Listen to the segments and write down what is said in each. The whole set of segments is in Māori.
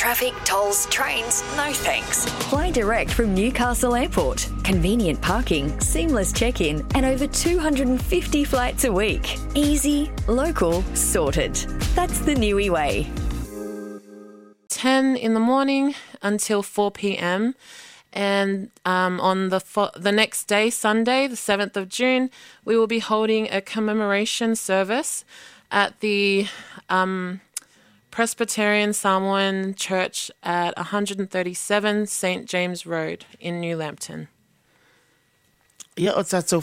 traffic, tolls, trains, no thanks. Fly direct from Newcastle Airport. Convenient parking, seamless check-in, and over 250 flights a week. Easy, local, sorted. That's the Niue way. 10 in the morning until 4 p.m. And on the next day, Sunday, the 7th of June, we will be holding a commemoration service at the Presbyterian Samoan Church at 137 St. James Road in New Lambton. Ia o tātou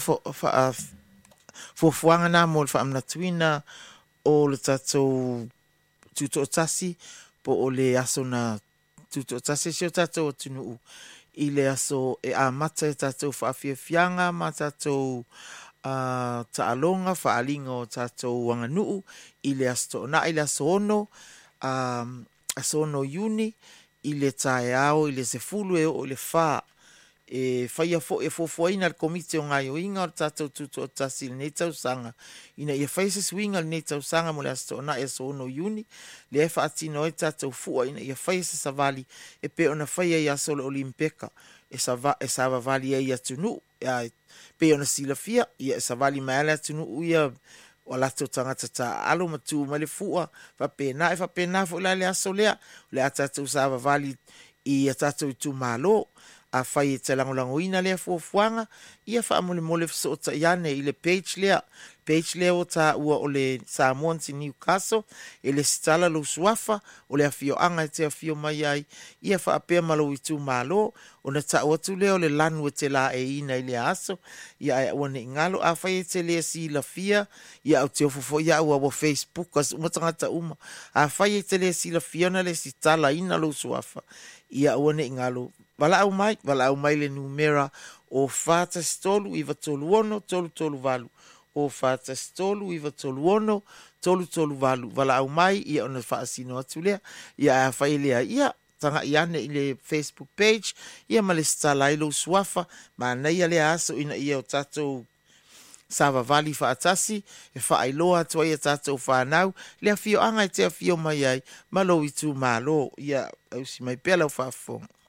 fuanga nā mo le whaamnatuina o le tātou tuto o tasi po o le aso na tuto o tasi si o tātou o tunuu i le aso e a mata e tātou whaafiafianga ma tātou taalonga whaalinga o tātou wanganuu i le aso na i le aso ono aso ono Iuni i le tae ao i le sefulu e o le wha e whaia fo e fofuaina le komite o ngai o inga o tātou tuto o tasi le nei tausanga ina ia whaise swinga le nei tausanga mo le aso na e aso ono Iuni le e whaatino e tātou fua ina ia whaise savali e pe ona whaia i aso le Olimpeka e sava vali e ia tunu pe ona silafia ia e savali maele atunu ia o lato tangata ta alo matu ma le fua fa pena fo la le aso le atatou sava vali i atatou tu malo a fai te langolangoina lea fuafuanga ia wha amole mole fiso o ta iane i le page lea o ta ua o le Samoan si Newcastle e le sitala lo suafa o le afio anga e te afio mai ai ia wha apea malo i tu malo o na ta ua tu leo le lanu e te la e ina i le aso ia e ua ne ingalo a fai te lea si la fia ia au te ofofo ia ua wa Facebook as umatangata uma a fai te lea si la fia na le sitala ina lo suafa ia ua ne ingalo wala au mai le numera o fata stolu iwa tolu ono, tolu valu. O fata stolu iwa tolu ono, tolu valu. Wala au mai ia ona whaasino atulea. Ia a whailea ia tanga iane i le Facebook page. Ia ma le stala ilo suafa. Ma na ia le aso ina ia o tatou Sava vali whaatasi. E whaailoa atua ia tatou whanau. Lea fio anga e te fio mai ai. Malo i tu malo. Ia au si mai pela o whaafong.